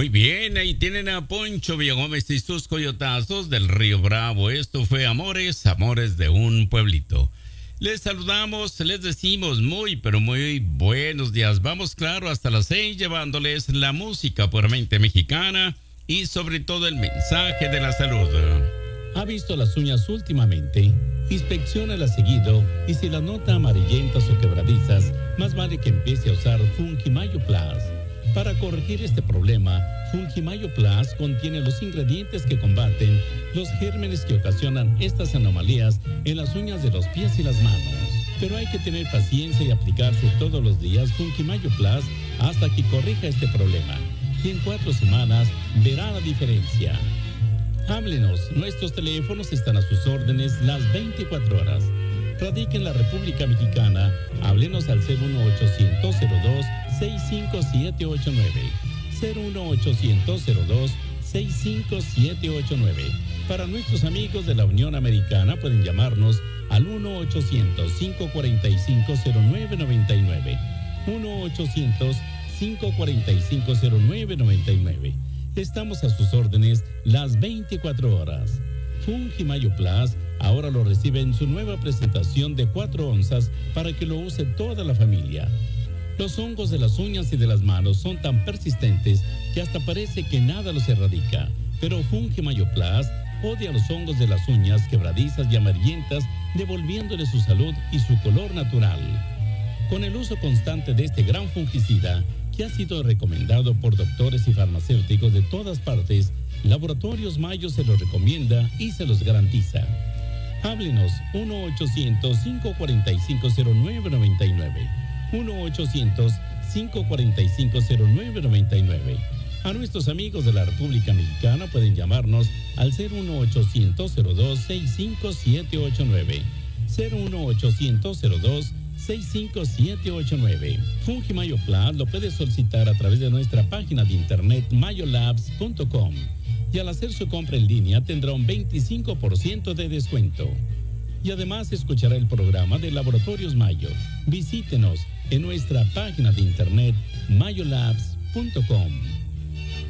Muy bien, ahí tienen a Poncho Villagómez y sus coyotazos del Río Bravo. Esto fue Amores, Amores de un Pueblito. Les saludamos, les decimos muy, pero muy buenos días. Vamos, claro, hasta las 6 llevándoles la música puramente mexicana y sobre todo el mensaje de la salud. ¿Ha visto las uñas últimamente? Inspecciónalas seguido y si las nota amarillentas o quebradizas, más vale que empiece a usar Fungimayo Plus. Para corregir este problema, Fungimayo Plus contiene los ingredientes que combaten los gérmenes que ocasionan estas anomalías en las uñas de los pies y las manos. Pero hay que tener paciencia y aplicarse todos los días Fungimayo Plus hasta que corrija este problema. Y en 4 semanas verá la diferencia. Háblenos, nuestros teléfonos están a sus órdenes las 24 horas. Radica en la República Mexicana, háblenos al 01800-02-65789. 01800-02-65789. Para nuestros amigos de la Unión Americana pueden llamarnos al 1-800-545-0999. 1-800-545-0999. Estamos a sus órdenes las 24 horas. Fungimayo Plus ahora lo recibe en su nueva presentación de 4 onzas para que lo use toda la familia. Los hongos de las uñas y de las manos son tan persistentes que hasta parece que nada los erradica. Pero Fungimayo Plus odia los hongos de las uñas quebradizas y amarillentas, devolviéndole su salud y su color natural. Con el uso constante de este gran fungicida, que ha sido recomendado por doctores y farmacéuticos de todas partes, Laboratorios Mayo se los recomienda y se los garantiza. Háblenos 1-800-545-0999. 1-800-545-0999. A nuestros amigos de la República Mexicana pueden llamarnos al 01800-02-65789. 01800-02-65789. Fungimayo Plus lo puede solicitar a través de nuestra página de internet mayolabs.com y al hacer su compra en línea tendrá un 25% de descuento. Y además escuchará el programa de Laboratorios Mayo. Visítenos en nuestra página de internet mayolabs.com.